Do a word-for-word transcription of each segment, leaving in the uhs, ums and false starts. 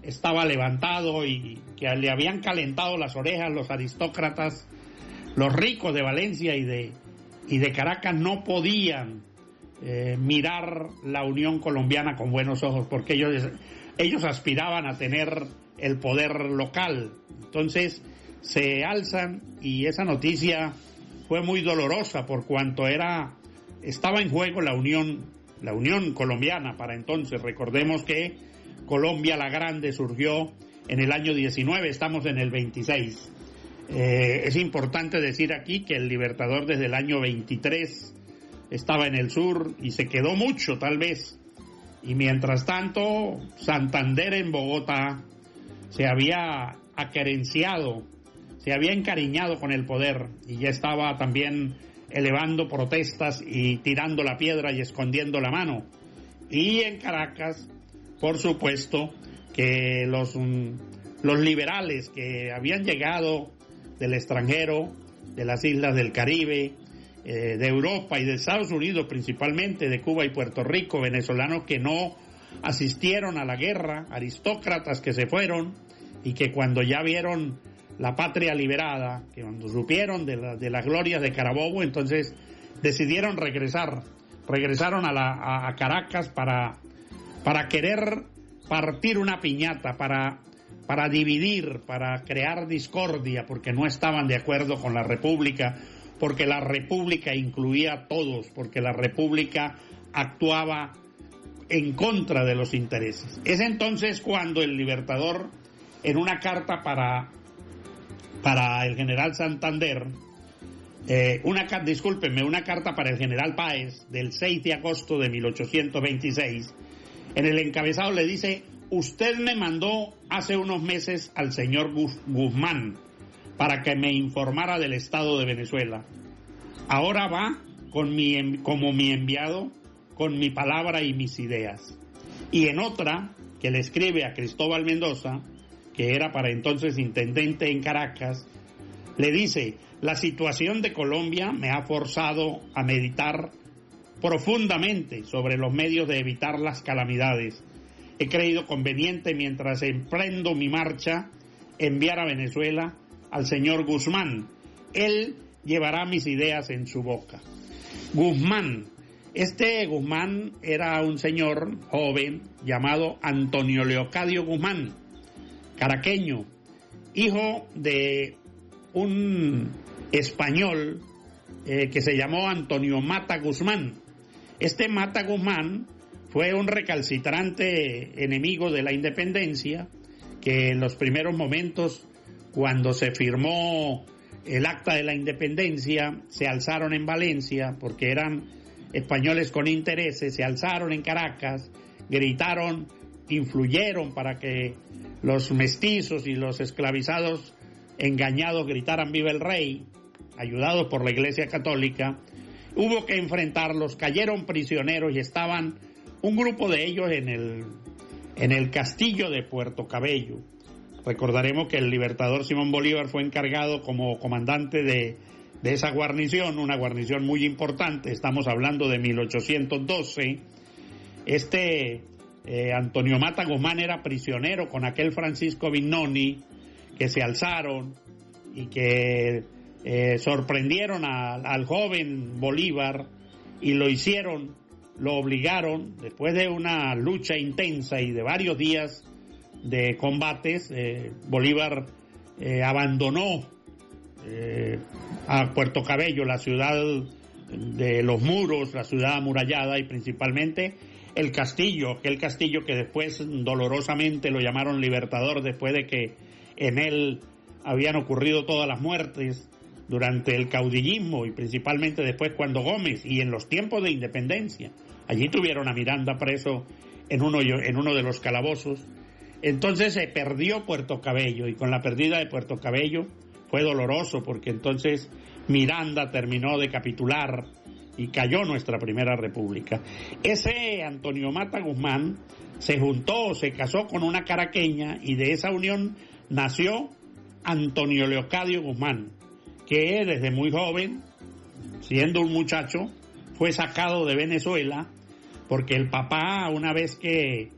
estaba levantado y que le habían calentado las orejas los aristócratas, los ricos de Valencia y de, y de Caracas no podían eh, mirar la Unión Colombiana con buenos ojos, porque ellos, ellos aspiraban a tener el poder local. Entonces se alzan, y esa noticia fue muy dolorosa por cuanto era estaba en juego la Unión la Unión Colombiana para entonces. Recordemos que Colombia la Grande surgió en el año diecinueve, estamos en el veintiséis. Eh, es importante decir aquí que el Libertador desde el año veintitrés estaba en el sur y se quedó mucho tal vez, y mientras tanto Santander en Bogotá se había acerenciado, se había encariñado con el poder y ya estaba también elevando protestas y tirando la piedra y escondiendo la mano. Y en Caracas, por supuesto, que los, los liberales que habían llegado del extranjero, de las islas del Caribe, eh, de Europa y de Estados Unidos principalmente, de Cuba y Puerto Rico, venezolanos que no asistieron a la guerra, aristócratas que se fueron y que cuando ya vieron la patria liberada, que cuando supieron de, la, de las glorias de Carabobo, entonces decidieron regresar, regresaron a, la, a, a Caracas para, para querer partir una piñata, para, para dividir, para crear discordia, porque no estaban de acuerdo con la República, porque la República incluía a todos, porque la República actuaba en contra de los intereses. Es entonces cuando el Libertador, en una carta para para el general Santander, eh, una discúlpenme, una carta para el general Páez del seis de agosto de mil ochocientos veintiséis, en el encabezado le dice: usted me mandó hace unos meses al señor Guzmán para que me informara del estado de Venezuela. Ahora va con mi, como mi enviado, con mi palabra y mis ideas. Y en otra, que le escribe a Cristóbal Mendoza, que era para entonces intendente en Caracas, le dice: la situación de Colombia me ha forzado a meditar profundamente sobre los medios de evitar las calamidades. He creído conveniente, mientras emprendo mi marcha, enviar a Venezuela al señor Guzmán. Él llevará mis ideas en su boca. Guzmán. Este Guzmán era un señor joven llamado Antonio Leocadio Guzmán, caraqueño, hijo de un español eh, que se llamó Antonio Mata Guzmán. Este Mata Guzmán fue un recalcitrante enemigo de la independencia, que en los primeros momentos, cuando se firmó el acta de la independencia, se alzaron en Valencia, porque eran españoles con intereses, se alzaron en Caracas, gritaron, influyeron para que los mestizos y los esclavizados engañados gritaran viva el rey, ayudados por la Iglesia Católica. Hubo que enfrentarlos, cayeron prisioneros y estaban un grupo de ellos en el, en el castillo de Puerto Cabello. Recordaremos que el libertador Simón Bolívar fue encargado como comandante de, de esa guarnición, una guarnición muy importante. Estamos hablando de mil ochocientos doce. Este Eh, Antonio Mata Guzmán era prisionero con aquel Francisco Vignoni, que se alzaron y que eh, sorprendieron a, al joven Bolívar y lo hicieron, lo obligaron, después de una lucha intensa y de varios días de combates, eh, Bolívar eh, abandonó eh, a Puerto Cabello, la ciudad de los muros, la ciudad amurallada, y principalmente el castillo, aquel castillo que después dolorosamente lo llamaron Libertador, después de que en él habían ocurrido todas las muertes durante el caudillismo y principalmente después cuando Gómez, y en los tiempos de independencia, allí tuvieron a Miranda preso en uno, en uno de los calabozos. Entonces se perdió Puerto Cabello, y con la pérdida de Puerto Cabello fue doloroso, porque entonces Miranda terminó de capitular y cayó nuestra primera república. Ese Antonio Mata Guzmán se juntó, se casó con una caraqueña, y de esa unión nació Antonio Leocadio Guzmán, que desde muy joven, siendo un muchacho, fue sacado de Venezuela porque el papá, una vez que,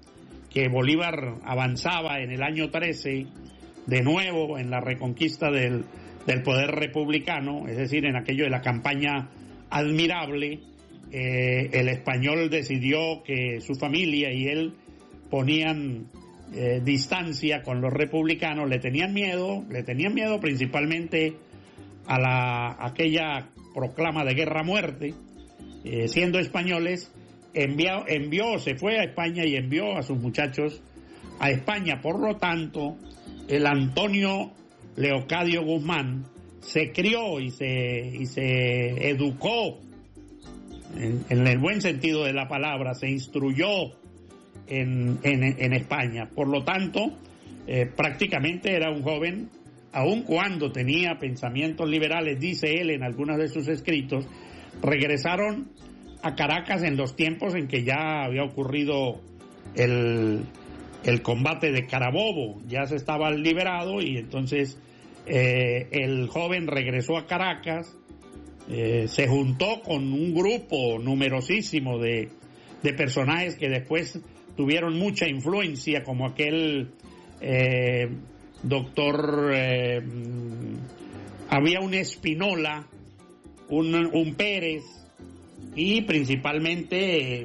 que Bolívar avanzaba en el año trece de nuevo en la reconquista del, del poder republicano, es decir, en aquello de la campaña admirable, eh, el español decidió que su familia y él ponían eh, distancia con los republicanos, le tenían miedo, le tenían miedo principalmente a la aquella proclama de guerra a muerte, eh, siendo españoles, envió, envió, se fue a España y envió a sus muchachos a España. Por lo tanto, el Antonio Leocadio Guzmán se crió y se, y se educó en, en el buen sentido de la palabra, se instruyó en, en, en España. Por lo tanto, eh, prácticamente era un joven, aun cuando tenía pensamientos liberales, dice él en algunos de sus escritos. Regresaron a Caracas en los tiempos en que ya había ocurrido el, el combate de Carabobo, ya se estaba liberado, y entonces eh, el joven regresó a Caracas, eh, se juntó con un grupo numerosísimo de, de personajes que después tuvieron mucha influencia, como aquel eh, doctor, eh, había un Espinola, un, un Pérez, y principalmente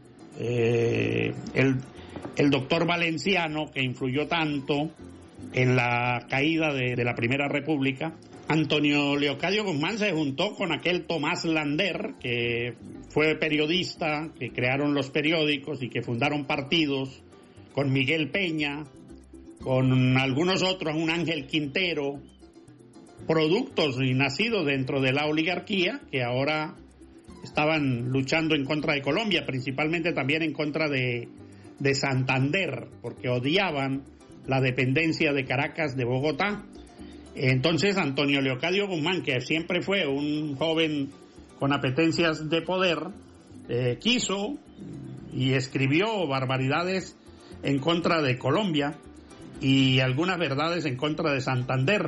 eh, el, el doctor Valenciano, que influyó tanto en la caída de, de la Primera República. Antonio Leocadio Guzmán se juntó con aquel Tomás Lander, que fue periodista, que crearon los periódicos y que fundaron partidos, con Miguel Peña, con algunos otros, un Ángel Quintero, productos y nacidos dentro de la oligarquía, que ahora estaban luchando en contra de Colombia, principalmente también en contra de, de Santander, porque odiaban la dependencia de Caracas de Bogotá. Entonces Antonio Leocadio Guzmán, que siempre fue un joven con apetencias de poder, eh, quiso y escribió barbaridades en contra de Colombia y algunas verdades en contra de Santander.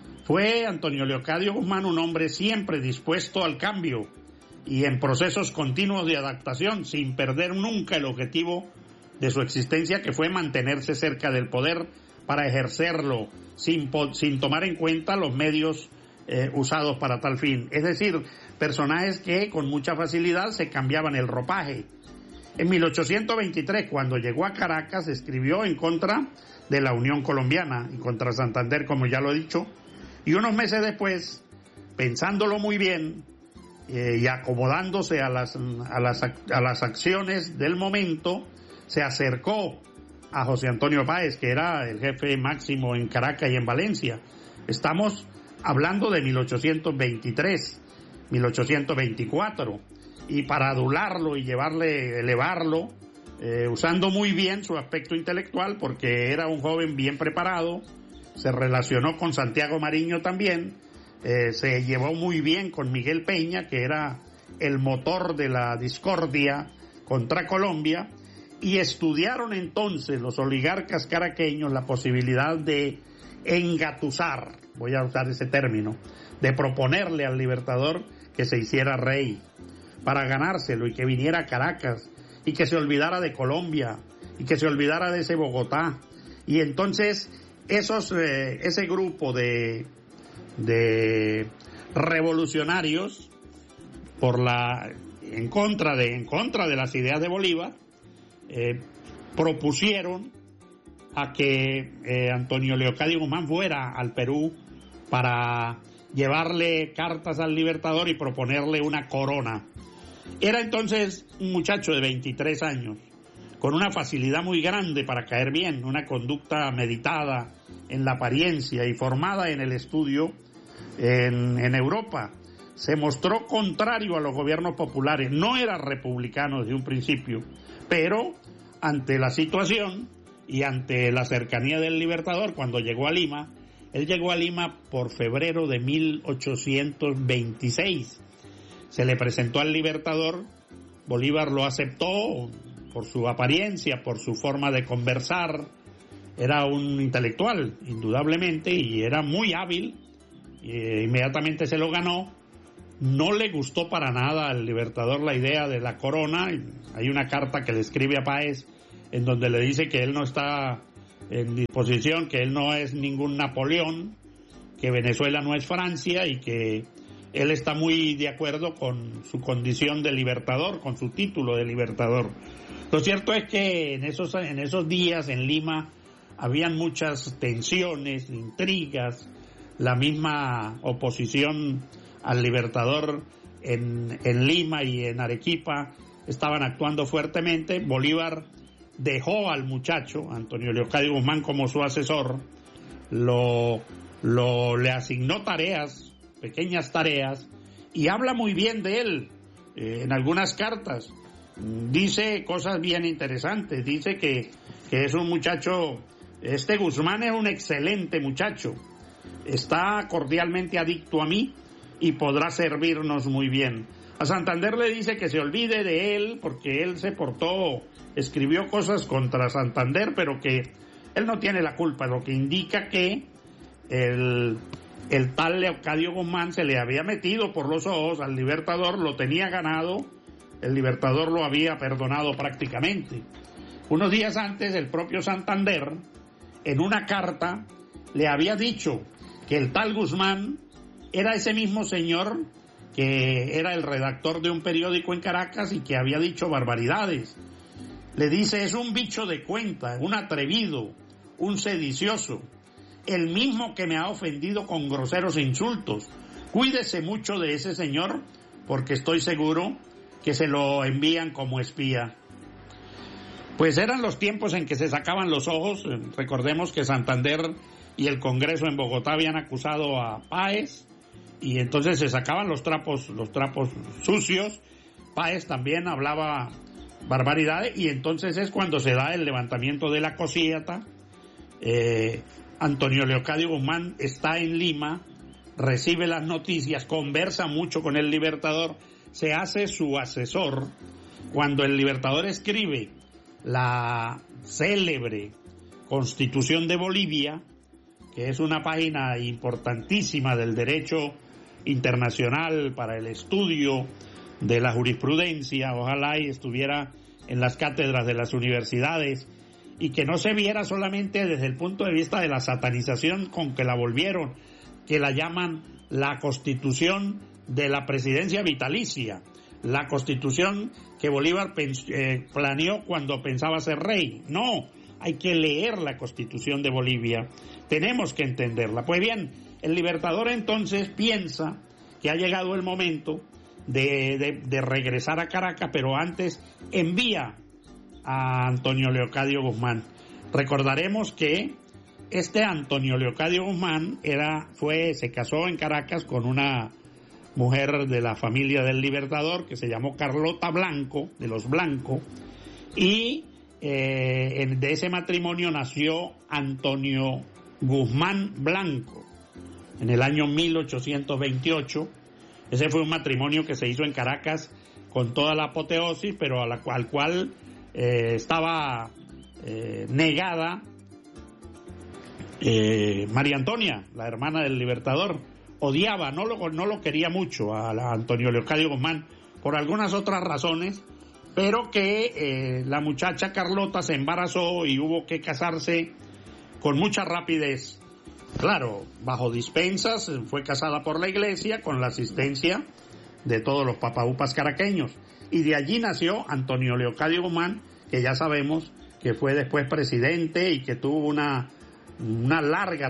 Fue Antonio Leocadio Guzmán un hombre siempre dispuesto al cambio y en procesos continuos de adaptación, sin perder nunca el objetivo de su existencia, que fue mantenerse cerca del poder para ejercerlo sin, sin tomar en cuenta los medios eh, usados para tal fin. Es decir, personajes que con mucha facilidad se cambiaban el ropaje. En mil ochocientos veintitrés, cuando llegó a Caracas, escribió en contra de la Unión Colombiana y contra Santander, como ya lo he dicho, y unos meses después, pensándolo muy bien, Eh, y acomodándose a las, a, las, a las acciones del momento, se acercó a José Antonio Páez, que era el jefe máximo en Caracas y en Valencia. Estamos hablando de mil ochocientos veintitrés, mil ochocientos veinticuatro, y para adularlo y llevarle, elevarlo, eh, usando muy bien su aspecto intelectual, porque era un joven bien preparado, se relacionó con Santiago Mariño también. Eh, se llevó muy bien con Miguel Peña, que era el motor de la discordia contra Colombia, y estudiaron entonces los oligarcas caraqueños la posibilidad de engatusar, voy a usar ese término, de proponerle al Libertador que se hiciera rey para ganárselo y que viniera a Caracas y que se olvidara de Colombia y que se olvidara de ese Bogotá. Y entonces esos eh, ese grupo de de revolucionarios por la en contra de en contra de las ideas de Bolívar eh, propusieron a que eh, Antonio Leocadio Guzmán fuera al Perú para llevarle cartas al Libertador y proponerle una corona. Era entonces un muchacho de veintitrés años, con una facilidad muy grande para caer bien, una conducta meditada en la apariencia y formada en el estudio en, en Europa. Se mostró contrario a los gobiernos populares, no era republicano desde un principio, pero ante la situación y ante la cercanía del Libertador, cuando llegó a Lima, él llegó a Lima por febrero de mil ochocientos veintiséis. Se le presentó al Libertador, Bolívar lo aceptó por su apariencia, por su forma de conversar. Era un intelectual, indudablemente, y era muy hábil. E inmediatamente se lo ganó. No le gustó para nada al Libertador la idea de la corona. Hay una carta que le escribe a Páez en donde le dice que él no está en disposición, que él no es ningún Napoleón, que Venezuela no es Francia y que él está muy de acuerdo con su condición de libertador, con su título de libertador. Lo cierto es que en esos, en esos días en Lima habían muchas tensiones, intrigas, la misma oposición al libertador en, en Lima y en Arequipa estaban actuando fuertemente. Bolívar dejó al muchacho, Antonio Leocadio Guzmán, como su asesor, lo, lo, le asignó tareas, pequeñas tareas, y habla muy bien de él eh, en algunas cartas. Dice cosas bien interesantes, dice que, que es un muchacho, este Guzmán es un excelente muchacho, está cordialmente adicto a mí y podrá servirnos muy bien. A Santander le dice que se olvide de él porque él se portó, escribió cosas contra Santander, pero que él no tiene la culpa, lo que indica que el, el tal Leocadio Guzmán se le había metido por los ojos al Libertador, lo tenía ganado, el Libertador lo había perdonado prácticamente. Unos días antes, el propio Santander, en una carta, le había dicho que el tal Guzmán era ese mismo señor que era el redactor de un periódico en Caracas y que había dicho barbaridades. Le dice, es un bicho de cuenta, un atrevido, un sedicioso, el mismo que me ha ofendido con groseros insultos. Cuídese mucho de ese señor, porque estoy seguro que se lo envían como espía. Pues eran los tiempos en que se sacaban los ojos. Recordemos que Santander y el Congreso en Bogotá habían acusado a Páez, y entonces se sacaban los trapos, los trapos sucios. Páez también hablaba barbaridades, y entonces es cuando se da el levantamiento de la Cosiata. Eh, Antonio Leocadio Guzmán está en Lima, recibe las noticias, conversa mucho con el Libertador, se hace su asesor. Cuando el Libertador escribe la célebre Constitución de Bolivia, que es una página importantísima del derecho internacional para el estudio de la jurisprudencia, ojalá y estuviera en las cátedras de las universidades y que no se viera solamente desde el punto de vista de la satanización con que la volvieron, que la llaman la Constitución de la presidencia vitalicia, la Constitución que Bolívar eh, planeó cuando pensaba ser rey. No, hay que leer la Constitución de Bolivia, tenemos que entenderla. Pues bien, el Libertador entonces piensa que ha llegado el momento de, de, de regresar a Caracas, pero antes envía a Antonio Leocadio Guzmán. Recordaremos que este Antonio Leocadio Guzmán era, fue, se casó en Caracas con una mujer de la familia del Libertador que se llamó Carlota Blanco, de los Blanco, y eh, de ese matrimonio nació Antonio Guzmán Blanco en el año mil ochocientos veintiocho. Ese fue un matrimonio que se hizo en Caracas con toda la apoteosis, pero a la, al cual eh, estaba eh, negada eh, María Antonia, la hermana del Libertador. Odiaba, no lo, no lo quería mucho a, a Antonio Leocadio Guzmán por algunas otras razones, pero que eh, la muchacha Carlota se embarazó y hubo que casarse con mucha rapidez. Claro, bajo dispensas, fue casada por la iglesia con la asistencia de todos los papaupas caraqueños. Y de allí nació Antonio Leocadio Guzmán, que ya sabemos que fue después presidente y que tuvo una, una larga